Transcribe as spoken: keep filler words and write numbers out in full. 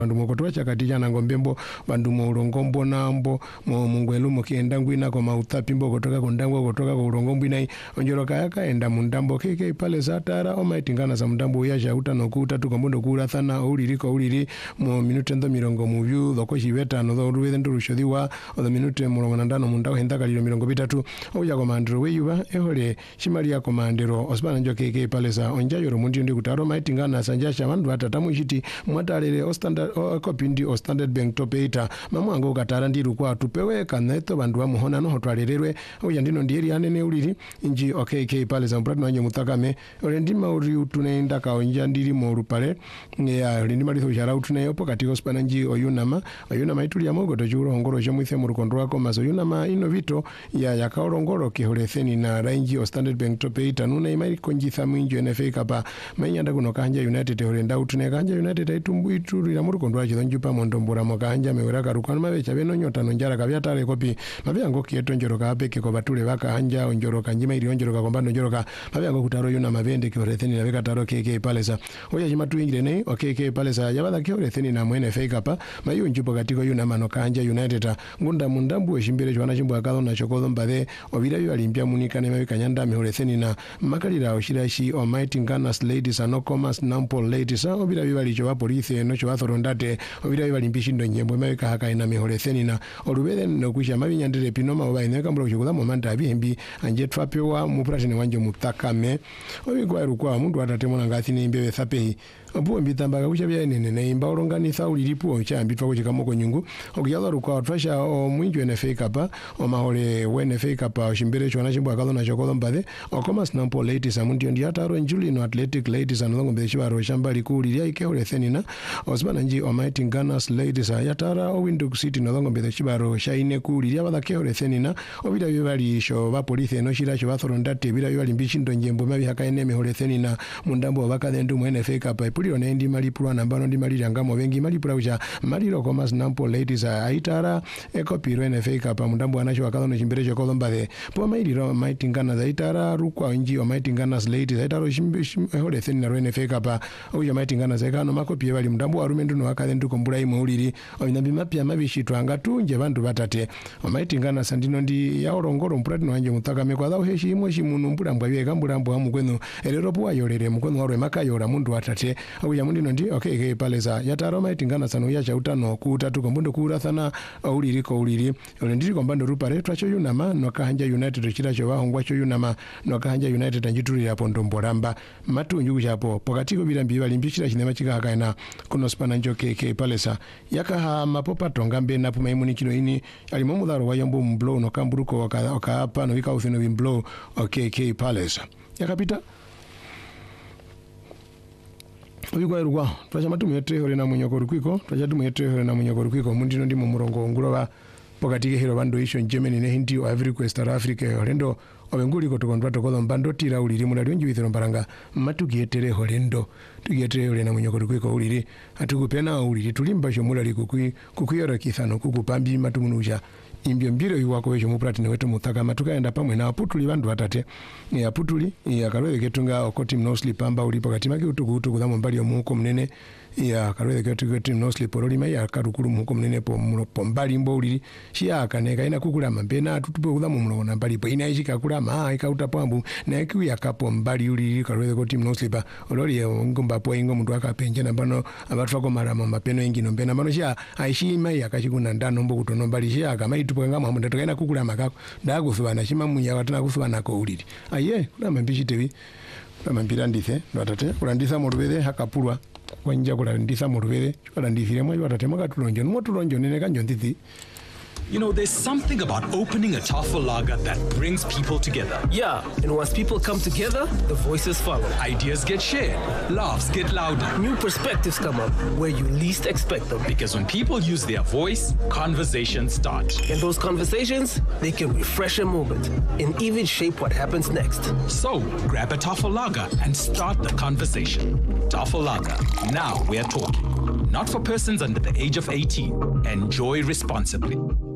bandu mokotoa chakatija na ngombembo bandu mo urongombo nambo mo mungwelu mokienda ngwina kwa mautapimbo kutoka kundangwa kutoka kwa urongombo inai onjoro kayaka enda mundambo keke pale zatara omaitingana za mundambo ya jauta nokuta tukombondo kura thana uriri ko uriri mo minute ndo mirongo muvyu dhoko shiveta no dho ruwe ndo rushodiwa o minute murongo nandano mundaho henda kaliro mirongo bitatu oja komandero weyuba ehole shimalia komandero osbana njo keke pale za onjayoro mundi ndi kutaro maitingana sanjasha bandu atatamu ishiti mwatalele o standard o kopindi o Standard Bank topeita mamwango katara ndiru kwa tupewe kaneto bandu wa muhona no hotwalelelwe oya ndino ndieri anene uliri inji okk pale za mprati wanje mutakame ole ndima uri utunaenda kaonja ndiri mo rupale ya ndima litho jara utunayo pokati hospana nji oyunama oyunama ituli ya mogo tojuro hongoro jomwithe mu rukondo wako mazo oyunama ino vito ya yakaorongoro kihoretheni na rangi o Standard Bank topeita nuna imari konjitha mwinjo N F A kapa mainyanda kuno kanja United horenda utune kanja United itumbu ituri la mu rukondo wa chidonjupa mondombora mokanja mewera karukana mabecha beno nyota nonjara kabyatale kopi mabyango kieto njoro kabeke ko batule baka anja onjoro kanjima iri onjoro ka kombando njoro ka mabyango kutaro yuna mabende kioretheni na beka taro keke palesa oya jimatu ingire nei okk palesa yabada kioretheni na mwene fake apa mayu njupo katiko yuna mano kanja United ngunda mundambu eshimbere chwana chimbo akalo na chokozo mbade obira yo alimpia munika ne mabeka nyanda mihoretheni na makalira oshirashi o mighty Gunners ladies no commerce nampo ladies obira yo bali choba police no choba thorondate obira yo bali mpishindo nyembo mabeka haka ina mihoretheni na olubere no kwisha mabinyandire pinoma oba ineka mbro chikuza momanta abihimbi anje twapewa mupratine wanje mutakame obigwa rukwa mundu atatemona ngati ni imbewe thapehi obuwe mbitamba kucha bya nene ne imba oronganisa uliripo chambi twako chikamoko nyungu okiyala rukwa twasha o mwinjo N F A kapa o mahole N F A kapa oshimbere chona chimbo akalo na chokozo mbade o commerce nampo ladies amundi ndi ataro njuli no athletic ladies anongo mbe chibaro shamba likuli ya ikehole thenina osbana nji o mighty Gunners ladies yatara o Windhoek City no mbe chibaro shaine kuli ya bada kehole thenina obida bibali sho ba police no shira sho bathorondate bida bibali mbishindo njembo mabi hakaene mehole thenina mundambo bakadhendu mu N F A kapa puliro nendi malipulwa nambano ndi malira ngamo bengi malipula ucha maliro commerce nampo ladies aitara ekopiro N F A kapa mundambo anacho akalo no chimbere cho kolombade po mailiro mighty Gunners aitara rukwa inji o mighty Gunners ladies aitara shimbe hole thenina ro N F A kapa uja mighty Gunners ekano makopi bali mundambo warumendu no akadhendu kombula imo uliri oyinambi mapya mabishitwa angatunje bandu batate o mighty Gunners ndino ndi ya orongoro mpurati no wanje mutakame kwa dawo heshi imo shimunu mpura mbwa kambura mbwa mukwenu erero puwa yorere mukwenu waro makayora mundu atate uya mundino ndi okk paleza yataro mighty Gunners no ya chautano kutatu kombondo kura thana uliri ko uliri ole ndiri kombando rupare twacho yunama no kahanja United chira cho wahongwa cho yunama no kahanja United anjituri ya pondo mboramba matunju chapo pokatiko bilambi balimbishira chinema chikakaina kuno spana njo kk palesa yakaha mapopa tongambe na puma imuni kino ini alimo mudharo wayambo mblo no kamburuko waka waka no wika ufino bimblo okk palesa yakapita obigwa erugwa twacha matumu yetre hore na munyoko rukwiko twacha tumu yetre hore na munyoko rukwiko mundino ndi mu murongo nguloba pokatike hero bando isho Germany ne hindi o Ivory Coast Africa horendo obenguli ko tokondwa tokozo mbando tira uliri mulali njibithiro mbaranga matugiyetere horendo tugiyetere hore na munyoko rukwiko uliri atukupena uliri tulimba sho mulali kukui kukuyora kithano kukupambi matumunuja imbyo mbiro iwako wecho mupratine wetu mutaka matukaenda pamwe na aputuli bandu batate ni aputuli ya kalwele ketunga okoti mnosli pamba ulipo katima ki utuku utuku dhamo mbali ya muhuko mnene ya kalwele ketunga mnosli poroli ma ya karukuru muhuko mnene po, po mbali mbo ulili shia kaneka ina kukula mbena tutupe udhamu mlo na mbali po ina ishi kakula maa ika utapambu na ikiwi ya kapo mbali ulili kalwele koti mnosli pa olori ya ngomba po ingo mtu waka penje na mbano abatu wako marama mapeno ingi nombena mbano shia aishi ima ya kachikuna ndano mbo kutono mbali shia kama itupo nga mwamu ndatokaina kukula makako ndago subana shima munya watana kusubana ko ulili aye kula mambishi tevi kula mambira ndithe watate kula nditha morubede hakapulwa kwa njia kula nditha morubede kula ndithire mwa watate mwaka tulonjo nmo tulonjo nene kanjo ndithi. You know, there's something about opening a Tafel lager that brings people together. Yeah, and once people come together, the voices follow. Ideas get shared, laughs get louder. New perspectives come up where you least expect them. Because when people use their voice, conversations start. And those conversations, they can refresh a moment and even shape what happens next. So, grab a Tafel lager and start the conversation. Tafel lager, now we're talking. Not for persons under the age of eighteen. Enjoy responsibly.